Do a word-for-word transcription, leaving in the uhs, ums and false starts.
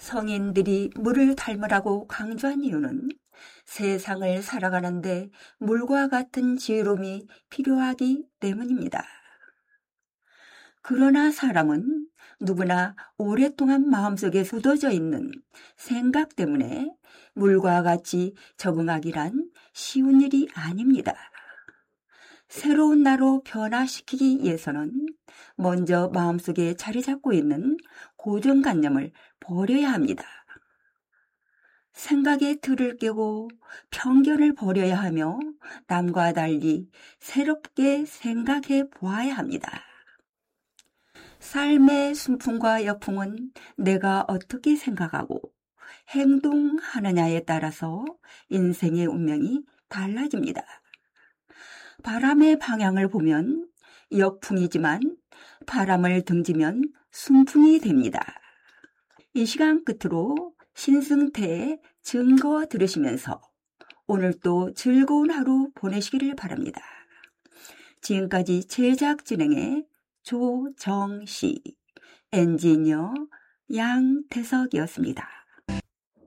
성인들이 물을 닮으라고 강조한 이유는 세상을 살아가는데 물과 같은 지혜로움이 필요하기 때문입니다. 그러나 사람은 누구나 오랫동안 마음속에 묻어져 있는 생각 때문에 물과 같이 적응하기란 쉬운 일이 아닙니다. 새로운 나로 변화시키기 위해서는 먼저 마음속에 자리 잡고 있는 고정관념을 버려야 합니다. 생각의 틀을 깨고 편견을 버려야 하며 남과 달리 새롭게 생각해 보아야 합니다. 삶의 순풍과 역풍은 내가 어떻게 생각하고 행동하느냐에 따라서 인생의 운명이 달라집니다. 바람의 방향을 보면 역풍이지만 바람을 등지면 순풍이 됩니다. 이 시간 끝으로 신승태의 증거 들으시면서 오늘도 즐거운 하루 보내시기를 바랍니다. 지금까지 제작 진행의 조정시, 엔지니어 양태석이었습니다.